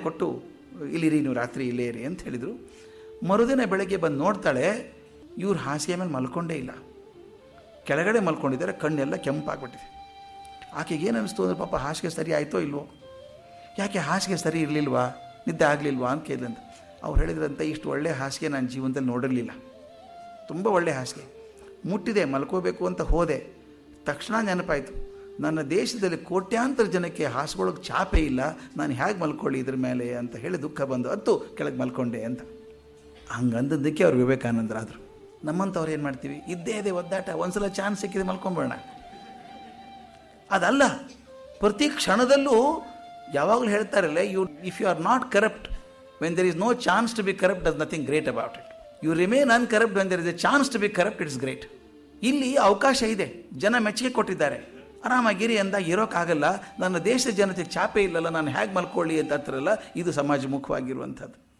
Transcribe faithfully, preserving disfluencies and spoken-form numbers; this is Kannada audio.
ಕೊಟ್ಟು ಇಲ್ಲಿರಿ ನೀವು ರಾತ್ರಿ ಇಲ್ಲೇ ಇರಿ ಅಂತ ಹೇಳಿದರು. ಮರುದಿನ ಬೆಳಗ್ಗೆ ಬಂದು ನೋಡ್ತಾಳೆ, ಇವ್ರು ಹಾಸಿಗೆ ಮೇಲೆ ಮಲ್ಕೊಂಡೇ ಇಲ್ಲ, ಕೆಳಗಡೆ ಮಲ್ಕೊಂಡಿದ್ದಾರೆ, ಕಣ್ಣೆಲ್ಲ ಕೆಂಪಾಗ್ಬಿಟ್ಟಿದೆ. ಆಕೆಗೆ ಏನು ಅನ್ನಿಸ್ತು ಅಂದರೆ, ಪಾಪ ಹಾಸಿಗೆ ಸರಿ ಆಯಿತೋ ಇಲ್ವೋ, ಯಾಕೆ ಹಾಸಿಗೆ ಸರಿ ಇರಲಿಲ್ವಾ, ನಿದ್ದೆ ಆಗಲಿಲ್ವಾ ಅಂತ ಕೇಳಿದಂತ. ಅವ್ರು ಹೇಳಿದ್ರಂತೆ, ಇಷ್ಟು ಒಳ್ಳೆ ಹಾಸಿಗೆ ನಾನು ಜೀವನದಲ್ಲಿ ನೋಡಿರಲಿಲ್ಲ, ತುಂಬ ಒಳ್ಳೆ ಹಾಸಿಗೆ, ಮುಟ್ಟಿದೆ, ಮಲ್ಕೋಬೇಕು ಅಂತ ಹೋದೆ, ತಕ್ಷಣ ನೆನಪಾಯಿತು, ನನ್ನ ದೇಶದಲ್ಲಿ ಕೋಟ್ಯಾಂತರ ಜನಕ್ಕೆ ಹಾಸಿಗೆಯೊಳಗೆ ಚಾಪೆ ಇಲ್ಲ, ನಾನು ಹೇಗೆ ಮಲ್ಕೊಳ್ಳಿ ಇದ್ರ ಮೇಲೆ ಅಂತ ಹೇಳಿ ದುಃಖ ಬಂದು ಹತ್ತು ಕೆಳಗೆ ಮಲ್ಕೊಂಡೆ ಅಂತ. ಹಂಗಂದದ್ದಕ್ಕೆ ಅವ್ರು ವಿವೇಕಾನಂದರಾದರು. ನಮ್ಮಂಥವ್ರು ಏನು ಮಾಡ್ತೀವಿ, ಇದ್ದೇ ಇದೆ ಒದ್ದಾಟ, ಒಂದ್ಸಲ ಚಾನ್ಸ್ ಸಿಕ್ಕಿದೆ ಮಲ್ಕೊಂಬೋಣ. ಅದಲ್ಲ, ಪ್ರತಿ ಕ್ಷಣದಲ್ಲೂ ಯಾವಾಗಲೂ ಹೇಳ್ತಾರಲ್ಲ, you if you are not corrupt when there is no chance to B corrupt, does nothing great about it. You remain ಅನ್ಕರಪ್ಟ್ when there is A chance to B corrupt, it's great. ಇಲ್ಲಿ ಅವಕಾಶ ಇದೆ, ಜನ ಮೆಚ್ಚುಗೆ ಕೊಟ್ಟಿದ್ದಾರೆ, ಆರಾಮಾಗಿರಿ ಅಂದಾಗ ಇರೋಕ್ಕಾಗಲ್ಲ, ನನ್ನ ದೇಶದ ಜನತೆಗೆ ಚಾಪೆ ಇಲ್ಲಲ್ಲ, ನಾನು ಹೇಗೆ ಮಲ್ಕೊಳ್ಳಿ ಅಂತ ಹತ್ರಲ್ಲ, ಇದು ಸಮಾಜಮುಖವಾಗಿರುವಂಥದ್ದು.